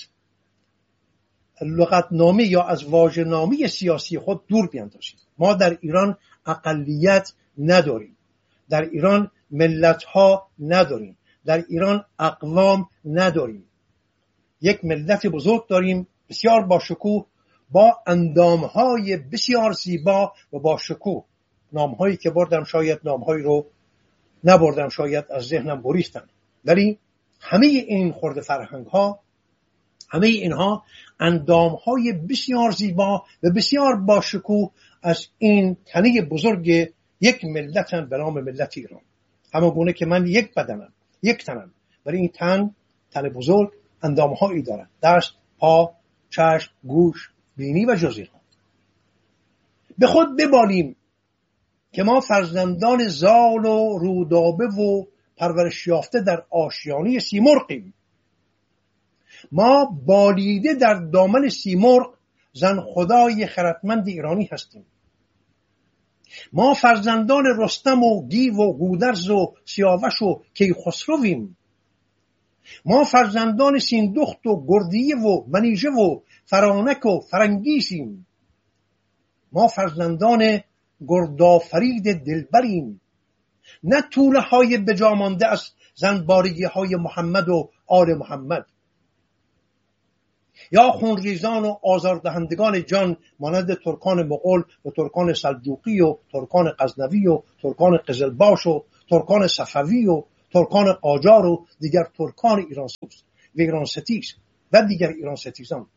H: لغتنامه یا از واژه‌نامه سیاسی خود دور بیاندازید. ما در ایران اقلیت نداریم، در ایران ملت‌ها نداریم، در ایران اقوام نداریم. یک ملت بزرگ داریم بسیار با شکوه، با اندامهای بسیار زیبا و با شکوه. نامهایی که بردم شاید نامهایی رو نبردم، شاید از ذهنم بریستن، ولی همه این خرد فرهنگ ها، همه اینها اندامهای بسیار زیبا و بسیار با شکوه از این تنه بزرگ یک ملتن به نام ملت ایران. همه گونه که من یک بدنم، یک تنم، ولی این تن تن بزرگ اندامهایی دارد: دست، پا، چشم، گوش، بینی و جزیرها. به خود ببالیم که ما فرزندان زال و رودابه و پرورش یافته در آشیانه سیمرغیم. ما بالیده در دامن سیمرغ زن خدای خردمند ایرانی هستیم. ما فرزندان رستم و گیو و گودرز و سیاوش و کیخسرویم. ما فرزندان سیندخت و گردیه و منیژه و فرانک و فرنگیسیم. ما فرزندان گردآفرید دلبریم، نه توله های بجامانده از زنبارگی های محمد و آل محمد. یا خونریزان و آزاردهندگان جان مانند ترکان مغول و ترکان سلجوقی و ترکان غزنوی و ترکان قزلباش و ترکان صفوی و ترکان قاجار و دیگر ترکان ایرانسوز و ایران ستیز و دیگر ایران ستیزان.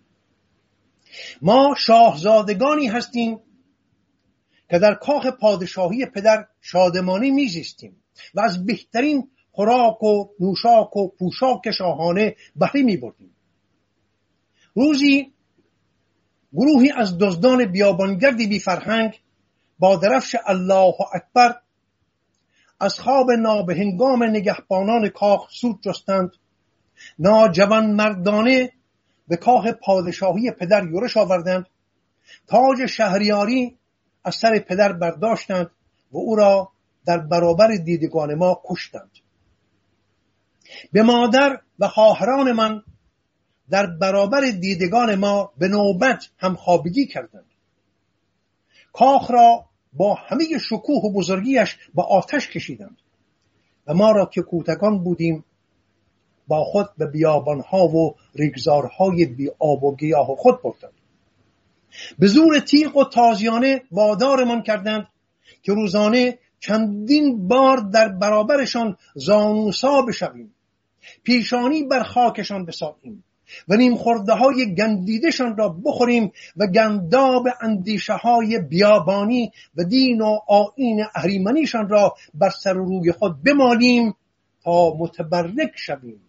H: ما شاهزادگانی هستیم که در کاخ پادشاهی پدر شادمانی میزیستیم و از بهترین خوراک و نوشاک و پوشاک شاهانه بهره میبردیم. روزی گروهی از دزدان بیابانگردی بی فرهنگ با درفش الله اکبر از خواب نابهنگام نگهبانان کاخ سود جستند، ناجوان مردانه به کاخ پادشاهی پدر یورش آوردند، تاج شهریاری از سر پدر برداشتند و او را در برابر دیدگان ما کشتند. به مادر و خواهران من در برابر دیدگان ما به نوبت همخوابگی کردند. کاخ را با همه شکوه و بزرگیش با آتش کشیدند و ما را که کوتکان بودیم با خود به بیابانها و ریگزارهای بی آب و گیاه خود بردند. به زور تیغ و تازیانه وادارمان کردند که روزانه چندین بار در برابرشان زانوسا بشویم، پیشانی بر خاکشان بساییم و نیم خورده های گندیدشان را بخوریم و گنداب اندیشه های بیابانی و دین و آیین اهریمنیشان را بر سر و روی خود بمالیم تا متبرک شویم.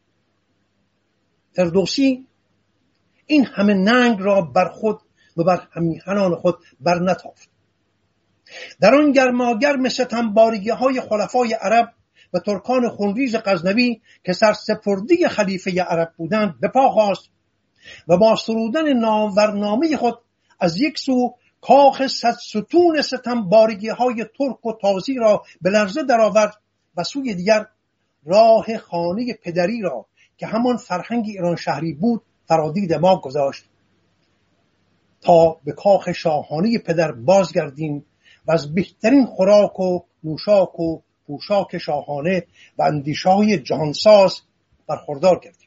H: فردوسی این همه ننگ را بر خود و بر همیهنان خود بر نتافت. در آن گرماگرم ستمبارگی های خلفای عرب و ترکان خونریز غزنوی که سرسپرده خلیفه عرب بودند به پا خاست و با سرودن نامورنامه خود از یک سو کاخ صد ستون ستمبارگی های ترک و تازی را به لرزه درآورد و سوی دیگر راه خانه پدری را که همان فرهنگ ایران شهری بود فرادید ما گذاشت تا به کاخ شاهانه پدر بازگردیم و از بهترین خوراک و نوشاک و پوشاک شاهانه و اندیشه‌های جهانساز برخوردار کردیم.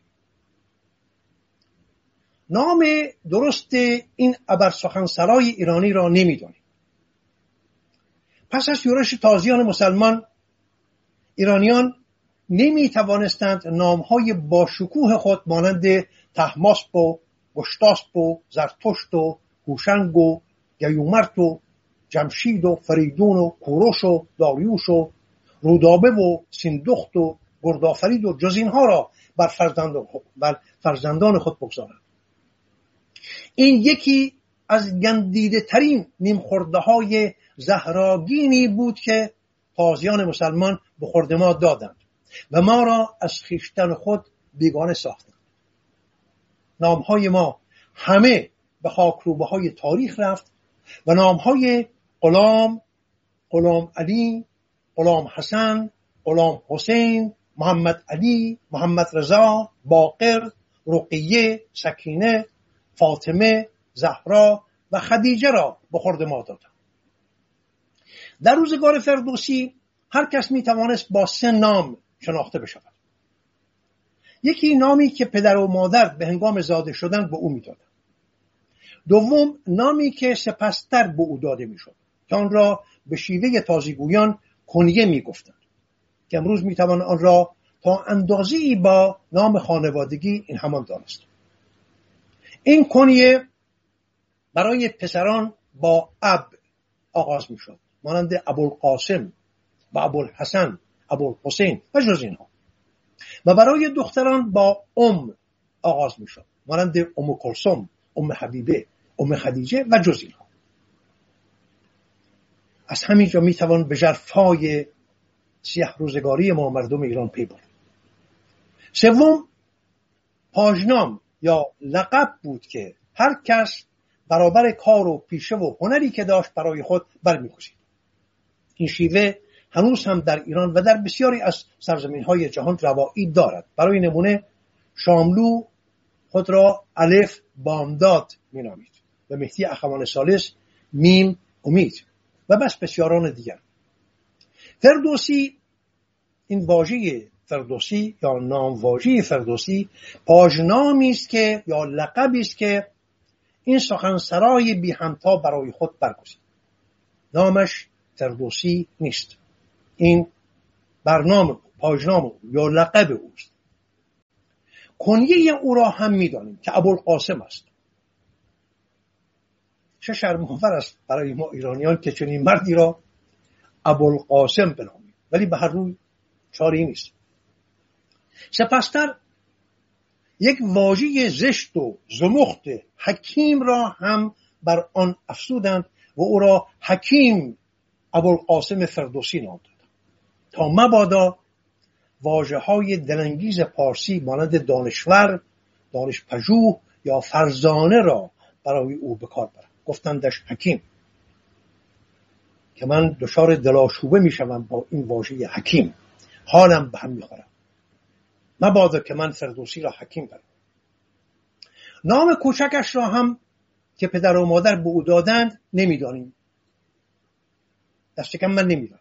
H: نام درست این ابرسخنسرای ایرانی را نمی‌دانیم. پس از یورش تازیان مسلمان، ایرانیان نمی‌توانستند نام‌های باشکوه خود مانند طهماسپ و گشتاسپ و زرتشت و هوشنگ و گیومرت و جمشید و فریدون و کوروش و داریوش و رودابه و سیندخت و گردآفرید و جز اینها را بر فرزندان خود, بر فرزندان خود بگذارند. این یکی از گندیده ترین نیم خورده های زهراگینی بود که تازیان مسلمان به خورد ما دادند و ما را از خویشتن خود بیگانه ساختند. نامهای ما همه به خاکروبه های تاریخ رفت و نامهای غلام، غلام علی، غلام حسن، غلام حسین، محمد علی، محمد رضا، باقر، رقیه، سکینه، فاطمه، زهرا و خدیجه را به خورد ما دادند. در روزگار فردوسی هر کس می توانست با سه نام شناخته بشود. یکی نامی که پدر و مادر به هنگام زاده شدن به او می دادند. دوم نامی که سپستر به او داده می شد که آن را به شیوه تازیگویان کنیه می گفتند که امروز می توان آن را تا اندازه‌ای با نام خانوادگی این همان دانست. این کنیه برای پسران با اب آغاز می شد مانند ابوالقاسم و ابوالحسن، ابوالحسین و جز اینها، و برای دختران با ام آغاز می شد مانند ام کلثوم، ام حبیبه، ام خدیجه و جز اینها. از همینجا می توان به ژرفای سیاه روزگاری ما مردم ایران پی برد. سوم پاژنام یا لقب بود که هر کس برابر کار و پیشه و هنری که داشت برای خود برمی‌کشید. این شیوه هنوز هم در ایران و در بسیاری از سرزمین‌های جهان روایی دارد. برای نمونه شاملو خود را الف بامداد می‌نامید و مهدی اخوان ثالث میم امید و بس بسیاران دیگر. فردوسی این واژه فردوسی یا نامواژه فردوسی پاژنامی است که یا لقبی است که این سخنسرای بی همتا برای خود برگزید. نامش فردوسی نیست، این برنامه پاژنام یا لقب اوست. کنیه او را هم می‌دانیم که ابوالقاسم است. چه شرم‌آور است برای ما ایرانیان که چنین مردی را ابوالقاسم بنامیم، ولی به هر روی چاره‌ای نیست. سپستر یک واژه زشت و زمخت حکیم را هم بر آن افزودند و او را حکیم ابوالقاسم فردوسی نام دادند تا مبادا واژه‌های دلانگیز پارسی مانند دانشور، دانشپژوه یا فرزانه را برای او به کار برند. گفتندش حکیم که من دچار دلاشوبه میشم با این واژه حکیم، حالم به هم میخورم. مبادا که من فردوسی را حکیم برم. نام کوچکش را هم که پدر و مادر به او دادند نمیدانیم، دست کم من نمیدانم.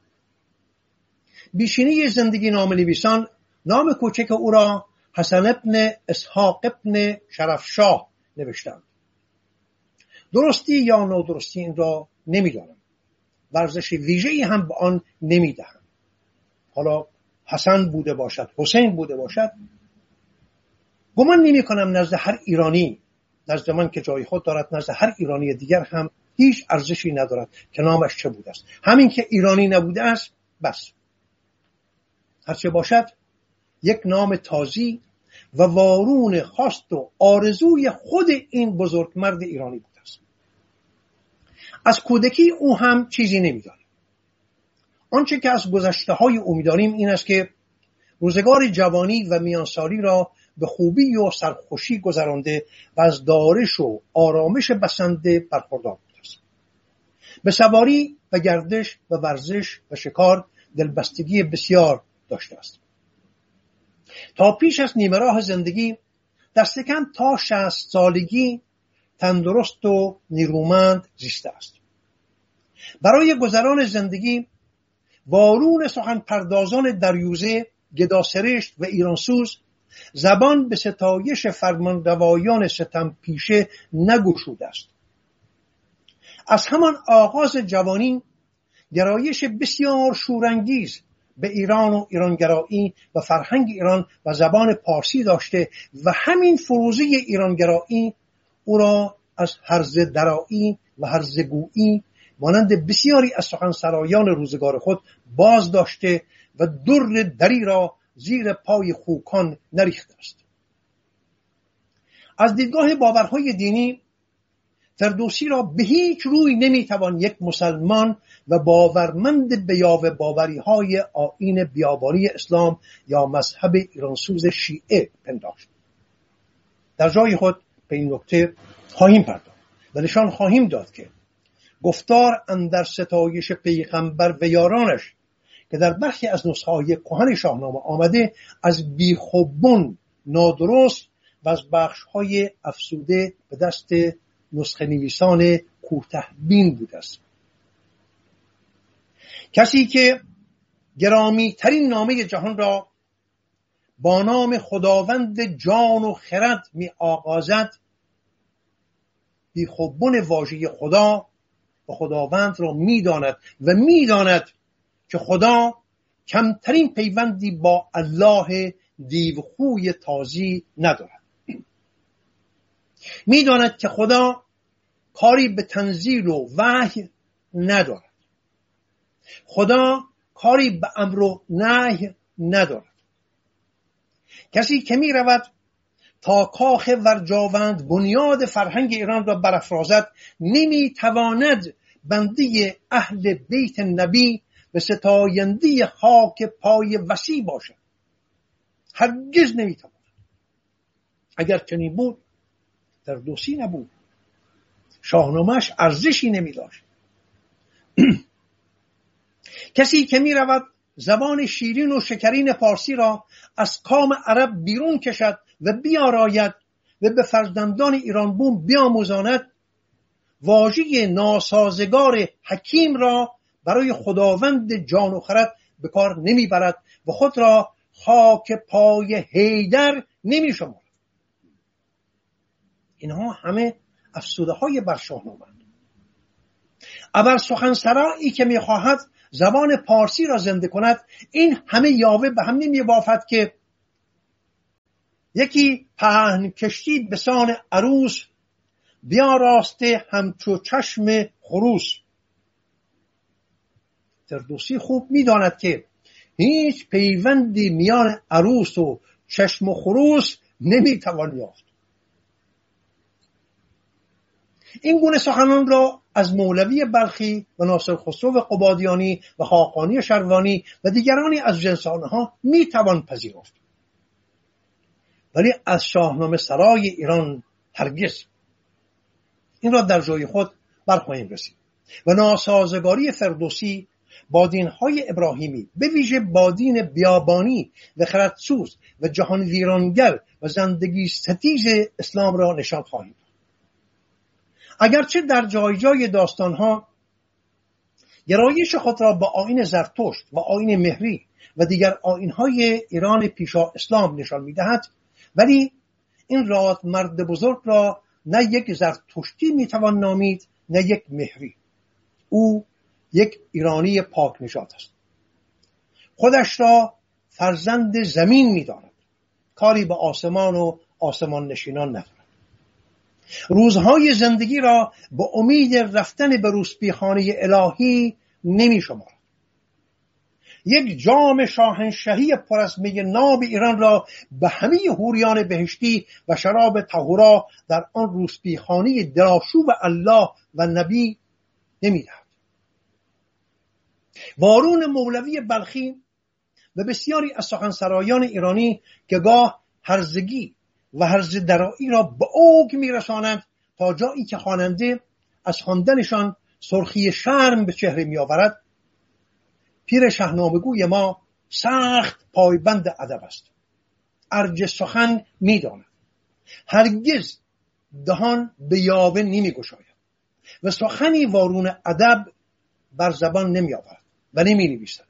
H: بیشینی زندگی نام نویسان نام کوچک او را حسن ابن اسحاق ابن شرفشاه نوشتند. درستی یا نادرستی این را نمیدانم، ورزش ویژه‌ای هم به آن نمیدهم. حالا حسن بوده باشد، حسین بوده باشد، گمان نمی کنم نزد هر ایرانی، نزد من که جای خود دارد، نزد هر ایرانی دیگر هم هیچ ارزشی ندارد که نامش چه بوده است. همین که ایرانی نبوده است بس. هرچه باشد یک نام تازی و وارون خواست و آرزوی خود این بزرگ مرد ایرانی بوده است. از کودکی او هم چیزی نمی‌دانیم. آنچه که از گذشته های او می‌دانیم این است که روزگار جوانی و میانسالی را به خوبی و سرخوشی گذرانده و از دارش و آرامش بسنده برخوردار بوده است. به سواری و گردش و ورزش و شکار دلبستگی بسیار داشته است. تا پیش از نیمه راه زندگی دست کم تا شصت سالگی تندرست و نیرومند زیسته است. برای گذران زندگی وارون سخن پردازان دریوزه، گداسرشت و ایرانسوز زبان به ستایش فرمانروایان ستم پیشه نگشوده است. از همان آغاز جوانی گرایش بسیار شورانگیز به ایران و ایرانگرایی و فرهنگ ایران و زبان پارسی داشته و همین فروزی ایرانگرایی او را از هرزه درایی و هرزه گویی مانند بسیاری از سخنسرایان روزگار خود باز داشته و در دری را زیر پای خوکان نریخته است. از دیدگاه باورهای دینی فردوسی را به هیچ روی نمیتوان یک مسلمان و باورمند به یاوه باوری های آیین بیابانی اسلام یا مذهب ایرانسوز شیعه پنداشت. در جای خود به این نکته خواهیم پرداخت و نشان خواهیم داد که گفتار اندر ستایش پیغمبر و یارانش که در برخی از نسخه های کهن شاهنامه آمده از بیخوبون، نادرست و از بخش های افسوده به دست نسخه نویسان کوته بین بوده است. کسی که گرامی ترین نامه جهان را با نام خداوند جان و خرد می آغازد، بیخوبون واژه خدا و خداوند را می داند و می داند که خدا کمترین پیوندی با الله دیوخوی تازی ندارد. می داند که خدا کاری به تنزیل و وحی ندارد. خدا کاری به امر و نهی ندارد. کسی که می رود تا کاخ ورجاوند بنیاد فرهنگ ایران را برافرازد نمی تواند بنده اهل بیت نبی و ستاینده خاک پای وسیع باشد. هرگز نمی تواند. اگر چنین بود فردوسی نبود، شاهنامه‌اش ارزشی نمی داشت. کسی که می رود زبان شیرین و شکرین پارسی را از کام عرب بیرون کشد و بیاراید و به فرزندان ایران بوم بیاموزاند، واژه ناسازگار حکیم را برای خداوند جان و خرد به کار نمی برد و خود را خاک پای حیدر نمی شمارد. اینها همه افسوده های بر شاهنامه. ابر سخنسرایی که میخواهد زبان پارسی را زنده کند، این همه یاوه به هم نمی بافد که یکی پهن کشتی به سان عروس، بیا راسته همچو چشم خروس. فردوسی خوب میداند که هیچ پیوندی میان عروس و چشم و خروس نمیتوان یافت. این گونه سخنان را از مولوی بلخی و ناصر خسرو قبادیانی و خاقانی شروانی و دیگرانی از جنس آنها میتوان پذیرفت، ولی از شاهنامه سرای ایران هرگز. این را در جای خود برخواهیم رسید. و ناسازگاری فردوسی با دینهای ابراهیمی، به ویژه با دین بیابانی و خردسوز و جهان ویرانگر و زندگی ستیز اسلام را نشان خواهیم. اگرچه در جای جای داستانها گرایش خود را با آیین زرتشت و آیین مهری و دیگر آیینهای ایران پیشا اسلام نشان می‌دهد، ولی این راد مرد بزرگ را نه یک زرتشتی میتوان نامید نه یک مهری. او یک ایرانی پاک نژاد است. خودش را فرزند زمین می‌داند، کاری به آسمان و آسمان نشینان ندارد. روزهای زندگی را به امید رفتن به روسپیخانه الهی نمی شمارد. یک جام شاهنشهی پر از می ناب ایران را به همه حوریان بهشتی و شراب طهورا در آن روسپیخانه دلاشوب الله و نبی نمی دهد. وارون مولوی بلخی و بسیاری از سخنسرایان ایرانی که گاه هرزگی و هرزه درایی را به اوج میرسانند تا جایی که خواننده از خواندنشان سرخی شرم به چهره میآورد، پیر شاهنامه‌گوی ما سخت پایبند ادب است. ارج سخن میداند، هرگز دهان به یاوه نمیگشاید و سخنی وارون ادب بر زبان نمیآورد و نمینویسد.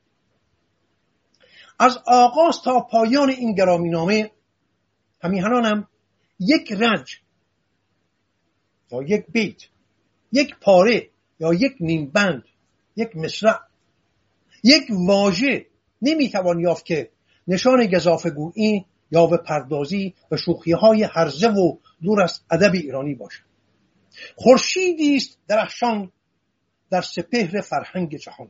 H: از آغاز تا پایان این گرامینامه همیهنانم یک رنج یا یک بیت، یک پاره یا یک نیم بند، یک مصرع، یک واژه نمیتوان یافت که نشان گزافه‌گویی یا به پردازی و شوخی‌های هرزه و دور از ادب ایرانی باشد. خورشیدی است درخشان در سپهر فرهنگ جهان،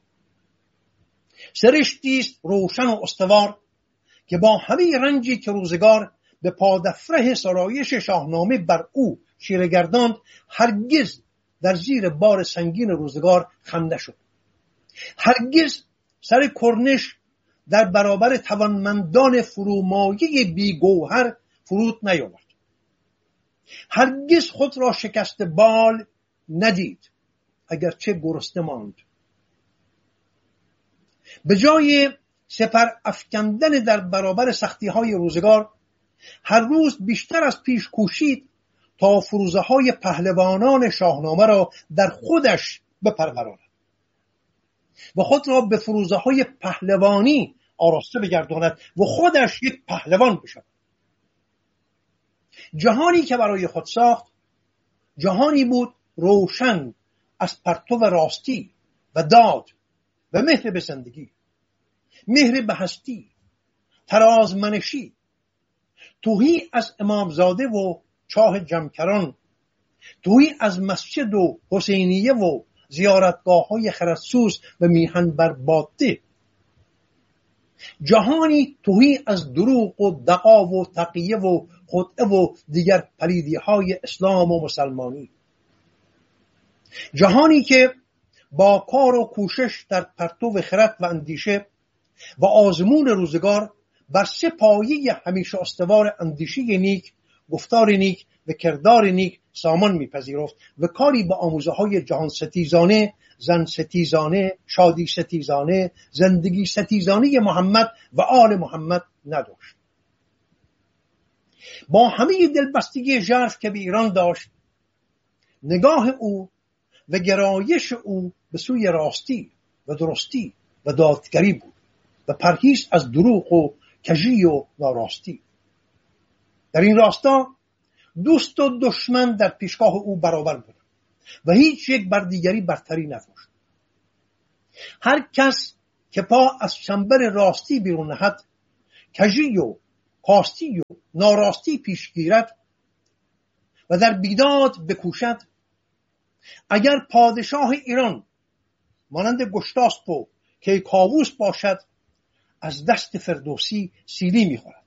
H: سرشتی است روشن و استوار که با همه رنجی که روزگار به پادفره سرایش شاهنامه بر او چیره گرداند، هرگز در زیر بار سنگین روزگار خم نشد. هرگز سر کرنش در برابر توانمندان فرومایه بیگوهر فرود نیاورد. هرگز خود را شکست بال ندید، اگرچه گرسنه ماند. به جای سپر افکندن در برابر سختی های روزگار، هر روز بیشتر از پیش کوشید تا فروزه های پهلوانان شاهنامه را در خودش بپروراند و خود را به فروزه های پهلوانی آراسته بگرداند و خودش یک پهلوان بشود. جهانی که برای خود ساخت جهانی بود روشن از پرتو راستی و داد و مهر به زندگی، مهر به هستی، ترازمنشی، توهی از امامزاده و چاه جمکران، توهی از مسجد و حسینیه و زیارتگاه های خردسوز و میهن بر باده، جهانی توهی از دروغ و دغا و تقیه و خدعه و دیگر پلیدی های اسلام و مسلمانی، جهانی که با کار و کوشش در پرتو خرد و اندیشه و آزمون روزگار بر سه پایه همیشه استوار اندیشه نیک، گفتار نیک و کردار نیک سامان میپذیرفت و کاری به آموزه های جهان ستیزانه، زن ستیزانه، شادی ستیزانه، زندگی ستیزانه محمد و آل محمد نداشت. با همه دلبستگی ژرف که به ایران داشت، نگاه او و گرایش او به سوی راستی و درستی و دادگری بود و پرهیز از دروغ و کژی و ناراستی. در این راستا دوست و دشمن در پیشگاه او برابر بود و هیچ یک بر دیگری برتری نداشت. هر کس که پا از چنبر راستی بیرون نهد، کژی و کاستی و ناراستی پیش گیرد و در بیداد بکوشد، اگر پادشاه ایران مانند گشتاسپ و کیکاووس باشد، از دست فردوسی سیلی می‌خورد.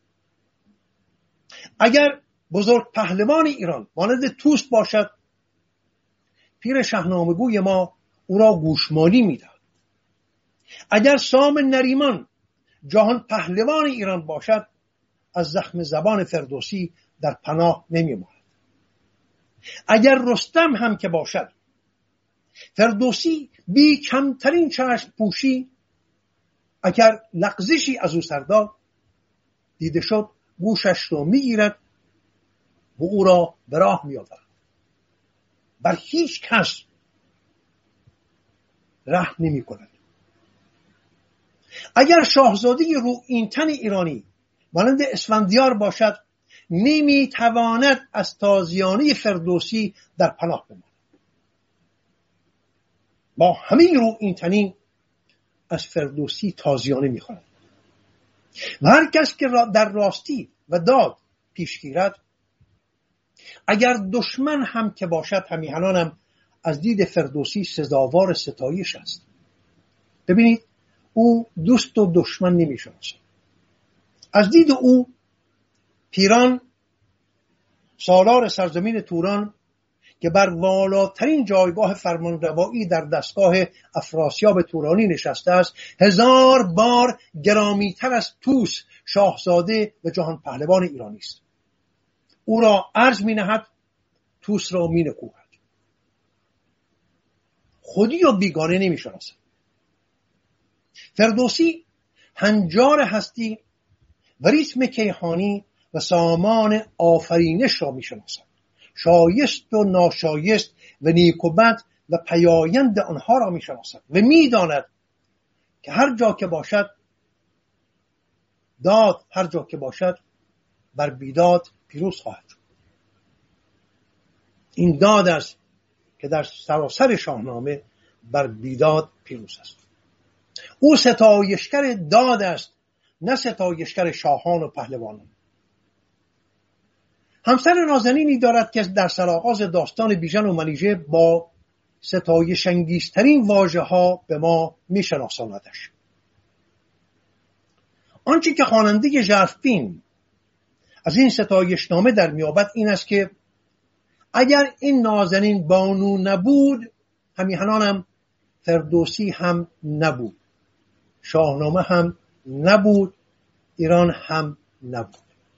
H: اگر بزرگ پهلوان ایران مانند طوس باشد، پیر شاهنامه‌گوی ما او را گوشمالی می‌دهد. اگر سام نریمان جهان پهلوان ایران باشد، از زخم زبان فردوسی در پناه نمی‌ماند. اگر رستم هم که باشد، فردوسی بی کمترین چشم پوشی اگر لغزشی از او سرداد دیده شد، گوشش رو میگیرد و او را به راه میآورد. بر هیچ کس رحم نمی کند. اگر شاهزاده رو این تن ایرانی مانند اسفندیار باشد، نمی تواند از تازیانه فردوسی در پناه بماند. با همه رو این تنی از فردوسی تازیانه می خواند. و هر کس که در راستی و داد پیش گیرد، اگر دشمن هم که باشد، همیهنان هم از دید فردوسی سزاوار ستایش است. ببینید، او دوست و دشمن نمی شناسد. از دید او پیران، سالار سرزمین توران که بر والاترین جایگاه فرمانروایی در دستگاه افراسیاب تورانی نشسته است، هزار بار گرامی‌تر از طوس، شاهزاده و جهان پهلوان ایرانی است. او را ارج می‌نهد، طوس را می‌نکوهد. خودی و بیگانه نمی‌شناسد. فردوسی هنجار هستی و ریتم کیهانی و سامان آفرینش را می‌شناسد. شایست و ناشایست و نیک و بد و پیایند آنها را می‌شناسد و می‌داند که هر جا که باشد داد، هر جا که باشد بر بیداد پیروز خواهد شد. این داد است که در سراسر شاهنامه بر بیداد پیروز است. او ستایشگر داد است، نه ستایشگر شاهان و پهلوانان. همسر نازنینی دارد که در سرآغاز داستان بیژن و منیژه با ستایش انگیزترین واژه ها به ما میشناساندش. آنچه که خواننده ژرفین از این ستایشنامه در میابد این است که اگر این نازنین بانو نبود، همیهنانم فردوسی هم نبود، شاهنامه هم نبود، ایران هم نبود.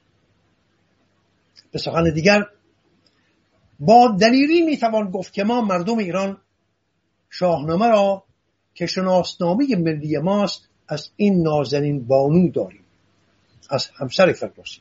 H: به سخن دیگر، با دلیری میتوان گفت که ما مردم ایران شاهنامه را که شناسنامه ملی ماست از این نازنین بانو داریم، از همسر فردوسی.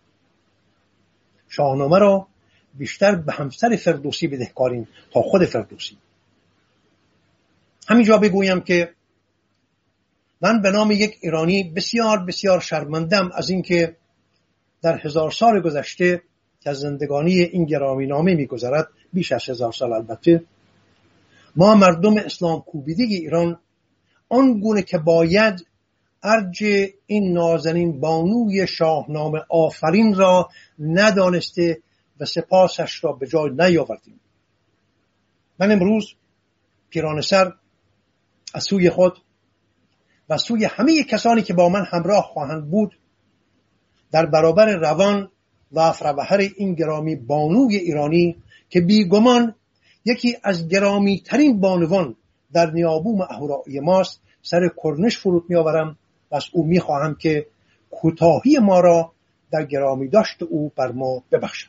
H: شاهنامه را بیشتر به همسر فردوسی بدهکاریم تا خود فردوسی. همینجا بگویم که من به نام یک ایرانی بسیار بسیار شرمندم از اینکه در هزار سال گذشته که از زندگانی این گرامی نامه می‌گذرد، بیش از هزار سال البته، ما مردم اسلام کوبیده ایران آن گونه که باید ارج این نازنین بانوی شاهنامه آفرین را ندانسته و سپاسش را به جای نیاوردیم. من امروز پیرانه سر از سوی خود و سوی همه کسانی که با من همراه خواهند بود در برابر روان و افروهر این گرامی بانوی ایرانی که بیگمان یکی از گرامی ترین بانوان در نیابوم اهورایی ماست سر کرنش فرود می آورم و از او می خواهم که کوتاهی ما را در گرامی داشت او بر ما ببخشد.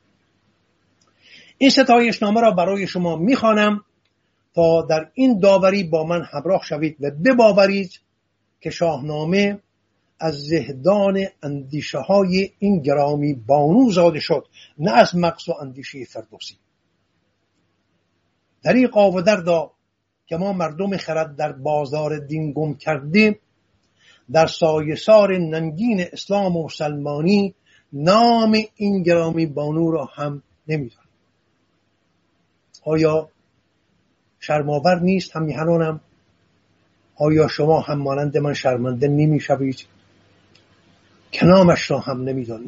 H: این ستایشنامه را برای شما می خوانم تا در این داوری با من همراه شوید و بباورید که شاهنامه از زهدان اندیشه های این گرامی بانو زاده شد، نه از مغز و اندیشه فردوسی. دریغا و دردا که ما مردم خرد در بازار دین گم کرده در سایه‌سار ننگین اسلام و مسلمانی نام این گرامی بانو را هم نمی‌دانم. آیا شرم‌آور نیست هم میهنانم؟ آیا شما هم مانند من شرمنده نمی‌شوید که نامش را هم نمی‌دانید؟